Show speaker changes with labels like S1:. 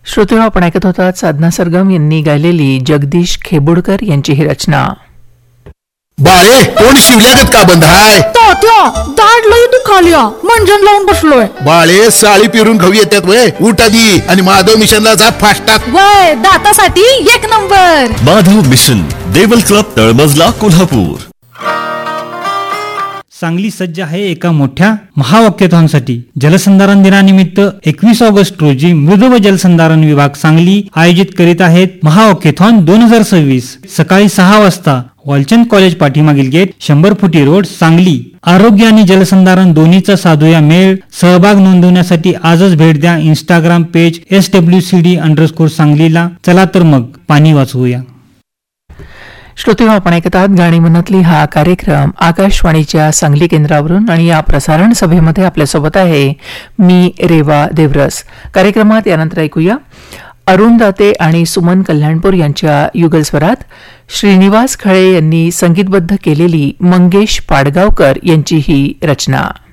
S1: श्रोते, आपण ऐकत होता साधना सरगम यांनी गायलेली जगदीश खेबुडकर यांची ही रचना.
S2: बाळे तोंड शिवल्यागत का बंद हाय?
S3: दाढ लई दुखाल्या, मंजन लावून बसलोय.
S2: बाळे साळी पिरून खाऊ येतात वय, उठ आधी आणि माधव मिशनला जा फास्टात.
S3: वय दातासाठी एक number.
S4: Madhav mission, Deval club, तळमजला, कोल्हापूर.
S5: सांगली सज्ज आहे एका मोठ्या महावाक्यथॉनसाठी. जलसंधारण दिनानिमित्त 21 ऑगस्ट रोजी मृद व जलसंधारण विभाग सांगली आयोजित करीत आहेत महावाक्यथॉन 2026. सकाळी 6 वाजता वालचंद कॉलेज पाठीमागील गेट, 100 फुटी रोड, सांगली. आरोग्य आणि जलसंधारण दोन्हीचा साधूया मेळ. सहभाग नोंदवण्यासाठी आजच भेट द्या इंस्टाग्राम पेज SWCD_सांगलीला. चला तर मग पाणी वाचवूया.
S1: श्रोते, आपण ऐकत आहात गाणी मनातली हा कार्यक्रम आकाशवाणीच्या सांगली केंद्रावरून, आणि या प्रसारण सभेमध्ये आपल्यासोबत आहे मी रेवा देवरस. कार्यक्रमात यानंतर ऐकूया अरुण दाते आणि सुमन कल्याणपूर यांच्या युगलस्वरात श्रीनिवास खळे यांनी संगीतबद्ध केलेली मंगेश पाडगावकर यांची ही रचना.